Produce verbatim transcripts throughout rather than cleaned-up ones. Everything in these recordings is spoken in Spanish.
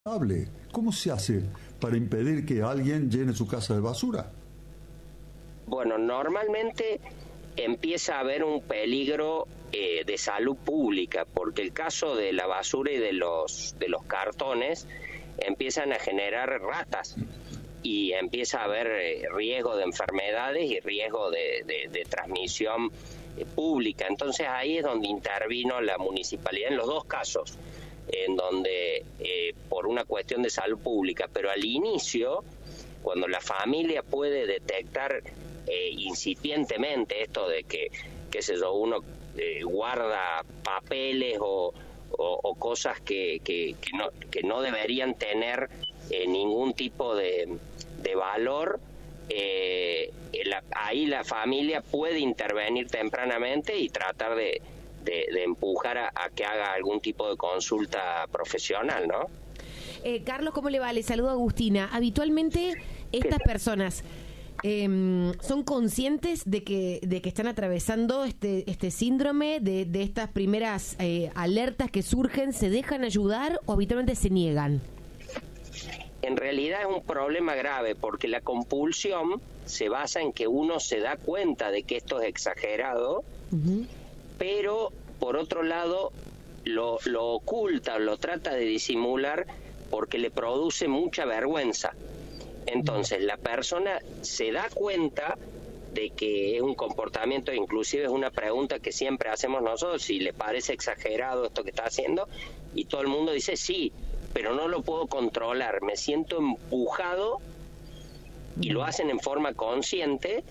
¿Cómo se hace para impedir que alguien llene su casa de basura? Bueno, normalmente empieza a haber un peligro eh, de salud pública, porque el caso de la basura y de los, de los cartones empiezan a generar ratas y empieza a haber eh, riesgo de enfermedades y riesgo de, de, de transmisión eh, pública. Entonces ahí es donde intervino la municipalidad en los dos casos, en donde eh, por una cuestión de salud pública, pero al inicio, cuando la familia puede detectar eh, incipientemente esto de que, qué sé yo, uno eh, guarda papeles o, o, o cosas que, que, que, no, que no deberían tener eh, ningún tipo de, de valor, eh, la, ahí la familia puede intervenir tempranamente y tratar de De, de empujar a, a que haga algún tipo de consulta profesional, ¿no? Eh, Carlos, ¿cómo le va? Le saludo a Agustina. Habitualmente estas personas eh, son conscientes de que de que están atravesando este este síndrome, de, de estas primeras eh, alertas que surgen, ¿se dejan ayudar o habitualmente se niegan? En realidad es un problema grave porque la compulsión se basa en que uno se da cuenta de que esto es exagerado, uh-huh. pero por otro lado lo, lo oculta, lo trata de disimular porque le produce mucha vergüenza. Entonces la persona se da cuenta de que es un comportamiento, inclusive es una pregunta que siempre hacemos nosotros, si le parece exagerado esto que está haciendo, y todo el mundo dice sí, pero no lo puedo controlar, me siento empujado, y lo hacen en forma consciente,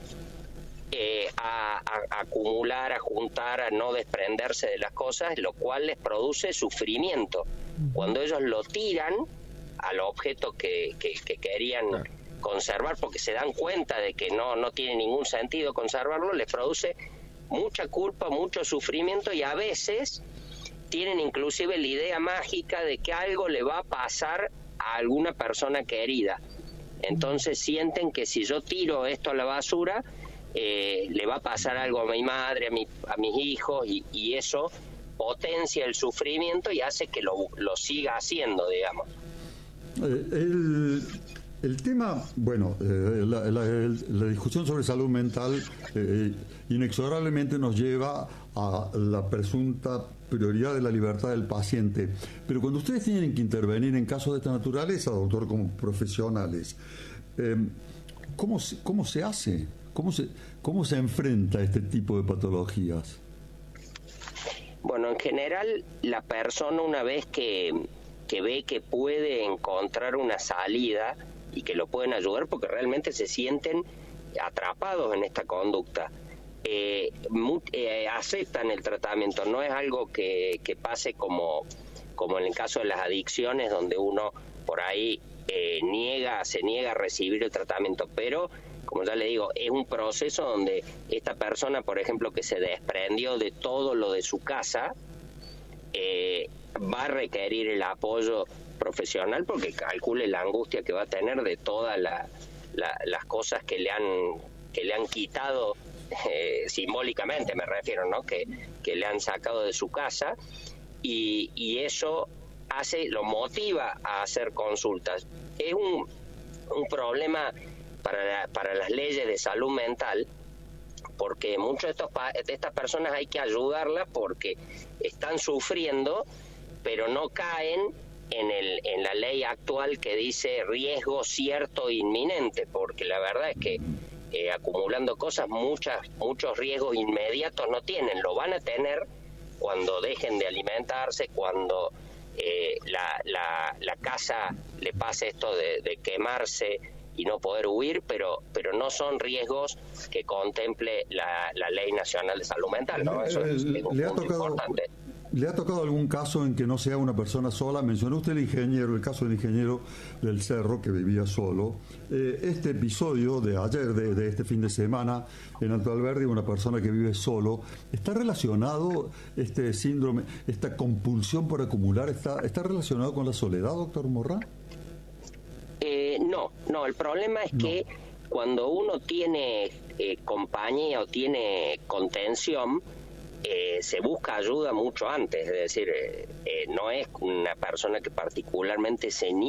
Eh, a, a, a acumular, a juntar, a no desprenderse de las cosas, lo cual les produce sufrimiento. Cuando ellos lo tiran al objeto que, que, que querían conservar, porque se dan cuenta de que no, no tiene ningún sentido conservarlo, les produce mucha culpa, mucho sufrimiento, y a veces tienen inclusive la idea mágica de que algo le va a pasar a alguna persona querida. Entonces sienten que si yo tiro esto a la basura, Eh, le va a pasar algo a mi madre, a, mi, a mis hijos, y, y eso potencia el sufrimiento y hace que lo, lo siga haciendo, digamos. Eh, el, el tema, bueno, eh, la, la, la discusión sobre salud mental eh, inexorablemente nos lleva a la presunta prioridad de la libertad del paciente. Pero cuando ustedes tienen que intervenir en casos de esta naturaleza, doctor, como profesionales, eh, ¿cómo, ¿cómo se hace? ¿Cómo se, ¿Cómo se enfrenta a este tipo de patologías? Bueno, en general, la persona, una vez que, que ve que puede encontrar una salida y que lo pueden ayudar, porque realmente se sienten atrapados en esta conducta, eh, mu- eh, aceptan el tratamiento. No es algo que, que pase como, como en el caso de las adicciones, donde uno por ahí eh, niega, se niega a recibir el tratamiento, pero como ya le digo, es un proceso donde esta persona, por ejemplo, que se desprendió de todo lo de su casa, eh, va a requerir el apoyo profesional, porque calcule la angustia que va a tener de todas la, la, las cosas que le han que le han quitado, eh, simbólicamente me refiero, ¿no? Que, que le han sacado de su casa, y, y eso hace, lo motiva a hacer consultas. Es un, un problema para, la, para las leyes de salud mental, porque muchas de, estos, de estas personas hay que ayudarlas porque están sufriendo, pero no caen en, el, en la ley actual que dice riesgo cierto e inminente, porque la verdad es que eh, acumulando cosas, muchas muchos riesgos inmediatos no tienen, lo van a tener cuando dejen de alimentarse, cuando eh, la, la, la casa le pase esto de, de quemarse y no poder huir, pero pero no son riesgos que contemple la, la Ley Nacional de Salud Mental, ¿no? Eso es, es un ¿Le ha punto tocado, importante. ¿Le ha tocado algún caso en que no sea una persona sola? Mencionó usted el ingeniero, el caso del ingeniero del Cerro que vivía solo. Eh, este episodio de ayer, de, de este fin de semana, en Alto Alberdi, una persona que vive solo, ¿está relacionado este síndrome, esta compulsión por acumular, está, está relacionado con la soledad, doctor Morrá? Eh, no, no, el problema es no. que cuando uno tiene eh, compañía o tiene contención, eh, se busca ayuda mucho antes, es decir, eh, eh, no es una persona que particularmente se